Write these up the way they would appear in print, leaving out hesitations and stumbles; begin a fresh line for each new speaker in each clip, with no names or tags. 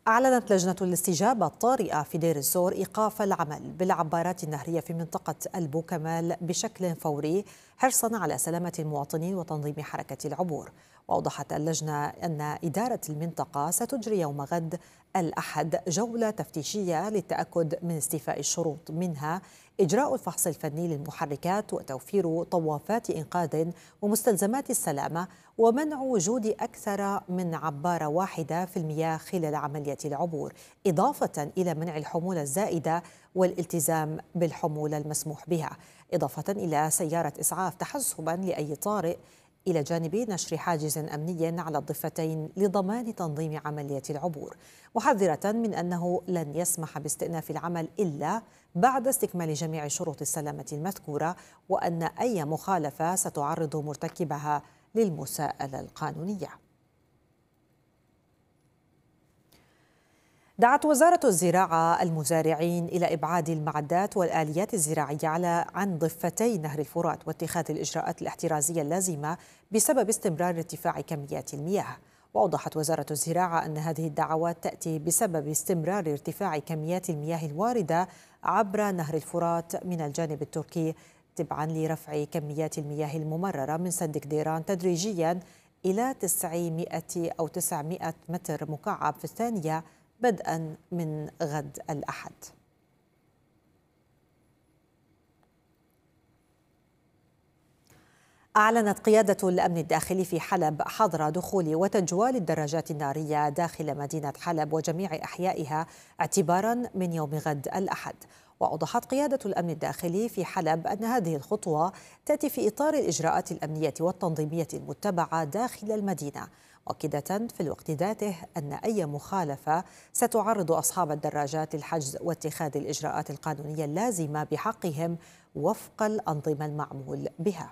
أعلنت لجنة الاستجابة الطارئة في دير الزور إيقاف العمل بالعبارات النهرية في منطقة البوكمال بشكل فوري حرصاً على سلامة المواطنين وتنظيم حركة العبور. وأوضحت اللجنة أن إدارة المنطقة ستجري يوم غد الأحد جولة تفتيشية للتأكد من استيفاء الشروط، منها إجراء الفحص الفني للمحركات وتوفير طوافات إنقاذ ومستلزمات السلامة ومنع وجود أكثر من عبارة واحدة في المياه خلال عملية العبور، إضافة إلى منع الحمولة الزائدة والالتزام بالحمولة المسموح بها، إضافة إلى سيارة إسعاف تحسبا لأي طارئ، إلى جانب نشر حاجز أمني على الضفتين لضمان تنظيم عملية العبور، محذرة من أنه لن يسمح باستئناف العمل إلا بعد استكمال جميع شروط السلامة المذكورة، وأن أي مخالفة ستعرض مرتكبها للمساءلة القانونية. دعت وزارة الزراعة المزارعين إلى إبعاد المعدات والآليات الزراعية عن ضفتي نهر الفرات واتخاذ الإجراءات الاحترازية اللازمة بسبب استمرار ارتفاع كميات المياه. وأوضحت وزارة الزراعة أن هذه الدعوات تأتي بسبب استمرار ارتفاع كميات المياه الواردة عبر نهر الفرات من الجانب التركي، تبعا لرفع كميات المياه الممررة من سد قديران تدريجيا إلى 900 متر مكعب في الثانية بدءا من غد الأحد. أعلنت قيادة الأمن الداخلي في حلب حظر دخول وتجوال الدراجات النارية داخل مدينة حلب وجميع أحيائها اعتبارا من يوم غد الأحد. وأوضحت قيادة الأمن الداخلي في حلب أن هذه الخطوة تأتي في إطار الإجراءات الأمنية والتنظيمية المتبعة داخل المدينة، مؤكدة في الوقت ذاته أن أي مخالفة ستعرض أصحاب الدراجات للحجز واتخاذ الإجراءات القانونية اللازمة بحقهم وفق الأنظمة المعمول بها.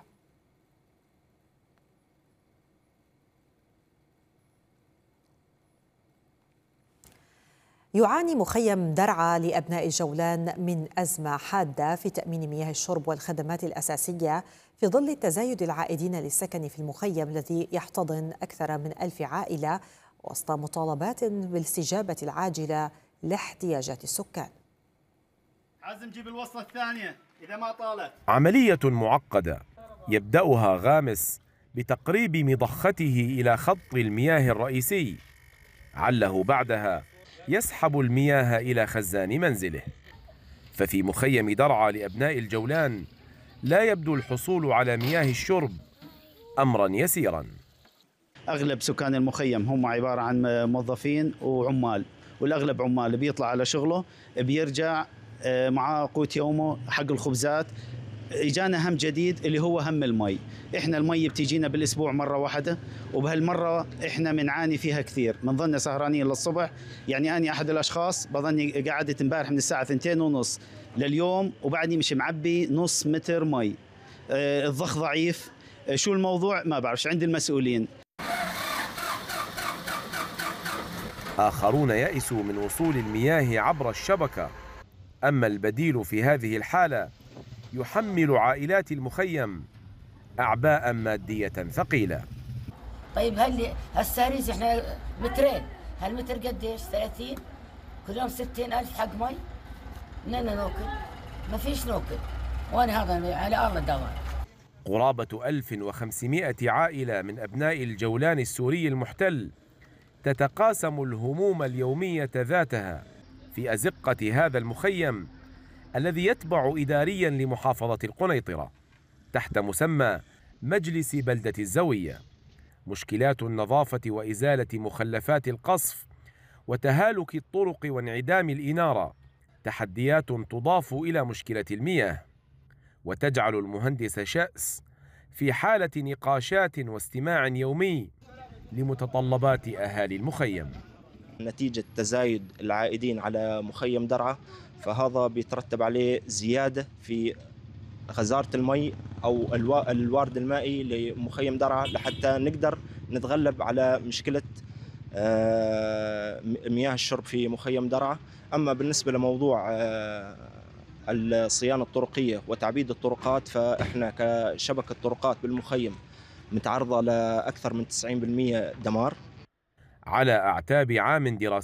يعاني مخيم درعا لأبناء الجولان من أزمة حادة في تأمين مياه الشرب والخدمات الأساسية في ظل تزايد العائدين للسكن في المخيم الذي يحتضن أكثر من 1000 عائلة، وسط مطالبات بالاستجابة العاجلة لاحتياجات السكان.
عزم جيب الوصلة الثانية إذا ما طالت.
عملية معقدة يبدأها غامس بتقريب مضخته إلى خط المياه الرئيسي، عله بعدها يسحب المياه إلى خزان منزله. ففي مخيم درعا لأبناء الجولان لا يبدو الحصول على مياه الشرب أمرا يسيرا.
أغلب سكان المخيم هم عبارة عن موظفين وعمال، والأغلب عمال بيطلع على شغله بيرجع مع قوت يومه حق الخبزات. إجانا هم جديد اللي هو هم المي. إحنا المي بتيجينا بالأسبوع مرة واحدة، وبهالمرة إحنا بنعاني فيها كثير، بنظلنا سهرانين للصبح. يعني أنا أحد الأشخاص بظني قعدت امبارح من الساعة 2:30 لليوم وبعدني مش معبي نص متر مي. الضخ ضعيف. شو الموضوع ما بعرفش، عند المسؤولين.
آخرون يئسوا من وصول المياه عبر الشبكة، أما البديل في هذه الحالة يحمل عائلات المخيم أعباء مادية ثقيلة.
طيب هالساريز احنا مترين، هالمتر قديش؟ 30 كل يوم 60,000 حق مي. منين نوكل؟ ما فيش نوكل، وانا هذا على ارض الدوام.
قرابة 1500 عائلة من أبناء الجولان السوري المحتل تتقاسم الهموم اليومية ذاتها في أزقة هذا المخيم الذي يتبع إداريا لمحافظة القنيطرة تحت مسمى مجلس بلدة الزوية. مشكلات النظافة وإزالة مخلفات القصف وتهالك الطرق وانعدام الإنارة تحديات تضاف إلى مشكلة المياه، وتجعل المهندس شأس في حالة نقاشات واستماع يومي لمتطلبات أهالي المخيم.
نتيجة تزايد العائدين على مخيم درعا، فهذا بيترتب عليه زيادة في غزارة المي أو الوارد المائي لمخيم درعا لحتى نقدر نتغلب على مشكلة مياه الشرب في مخيم درعا. أما بالنسبة لموضوع الصيانة الطرقية وتعبيد الطرقات، فإحنا كشبكة طرقات بالمخيم متعرضة لأكثر من 90% دمار.
على أعتاب عام دراسي